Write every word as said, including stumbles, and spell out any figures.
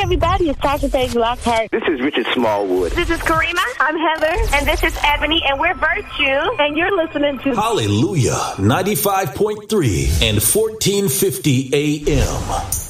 everybody. It's Tasha Page Lockhart. This is Richard Smallwood. This is Karima. I'm Heather. And this is Ebony. And we're Virtue. And you're listening to Hallelujah ninety-five point three and fourteen fifty A M.